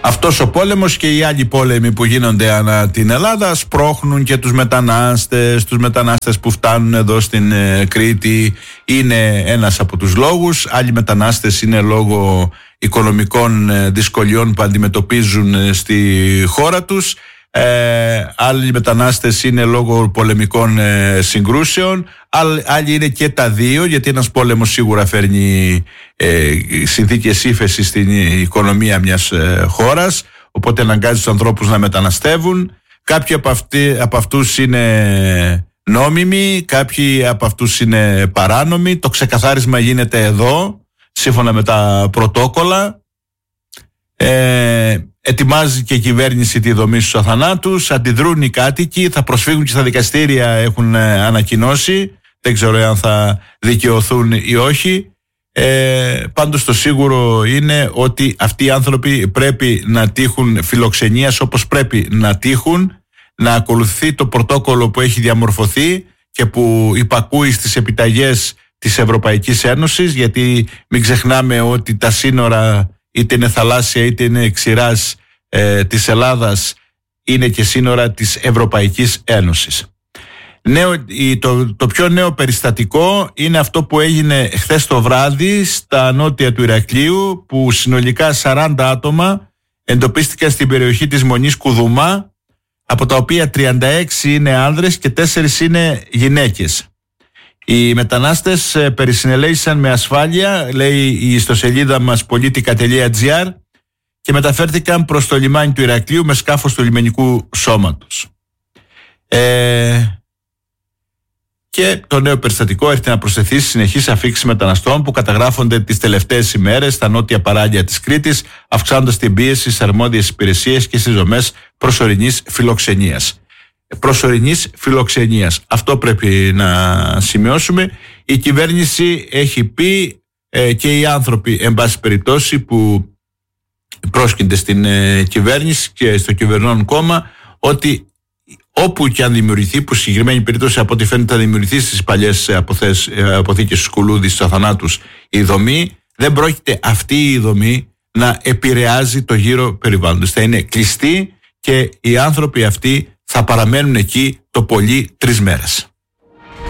Αυτός ο πόλεμος και οι άλλοι πόλεμοι που γίνονται ανά την Ελλάδα σπρώχνουν και τους μετανάστες που φτάνουν εδώ στην Κρήτη είναι ένας από τους λόγους. Άλλοι μετανάστες είναι λόγω οικονομικών δυσκολιών που αντιμετωπίζουν στη χώρα τους. Άλλοι μετανάστες είναι λόγω πολεμικών συγκρούσεων. Άλλοι είναι και τα δύο, γιατί ένας πόλεμος σίγουρα φέρνει συνθήκες ύφεσης στην οικονομία μιας χώρας, οπότε αναγκάζει τους ανθρώπους να μεταναστεύουν. Κάποιοι από αυτούς είναι νόμιμοι, κάποιοι από αυτούς είναι παράνομοι. Το ξεκαθάρισμα γίνεται εδώ, σύμφωνα με τα πρωτόκολλα. Ετοιμάζει και η κυβέρνηση τη δομή στους αθανάτους, αντιδρούν οι κάτοικοι, θα προσφύγουν και στα δικαστήρια, έχουν ανακοινώσει. Δεν ξέρω αν θα δικαιωθούν ή όχι. Πάντως το σίγουρο είναι ότι αυτοί οι άνθρωποι πρέπει να τύχουν φιλοξενίας όπως πρέπει να τύχουν, να ακολουθεί το πρωτόκολλο που έχει διαμορφωθεί και που υπακούει στις επιταγές της Ευρωπαϊκής Ένωσης, γιατί μην ξεχνάμε ότι τα σύνορα είτε είναι θαλάσσια είτε είναι ξηράς της Ελλάδας είναι και σύνορα της Ευρωπαϊκής Ένωσης. Το πιο νέο περιστατικό είναι αυτό που έγινε χθες το βράδυ στα νότια του Ηρακλείου, που συνολικά 40 άτομα εντοπίστηκαν στην περιοχή της Μονής Κουδουμά, από τα οποία 36 είναι άνδρες και 4 είναι γυναίκες. Οι μετανάστες περισυνελέγησαν με ασφάλεια, λέει η ιστοσελίδα μας politica.gr, και μεταφέρθηκαν προς το λιμάνι του Ηρακλείου με σκάφος του λιμενικού σώματος. Και το νέο περιστατικό έρχεται να προσθεθεί στις συνεχείς αφίξεις μεταναστών που καταγράφονται τις τελευταίες ημέρες στα νότια παράλια της Κρήτης, αυξάνοντας την πίεση στις αρμόδιες υπηρεσίες και στις δομές προσωρινής φιλοξενίας. Προσωρινής φιλοξενίας. Αυτό πρέπει να σημειώσουμε. Η κυβέρνηση έχει πει και οι άνθρωποι, εν πάση περιπτώσει, που πρόσκυνται στην κυβέρνηση και στο κυβερνών κόμμα, ότι όπου και αν δημιουργηθεί, που συγκεκριμένη περίπτωση από ό,τι φαίνεται θα δημιουργηθεί στις παλιές αποθήκες του Σκουλούδη, στους αθανάτους, η δομή, δεν πρόκειται αυτή η δομή να επηρεάζει το γύρο περιβάλλοντος. Θα είναι κλειστή και οι άνθρωποι αυτοί θα παραμένουν εκεί το πολύ 3 μέρες.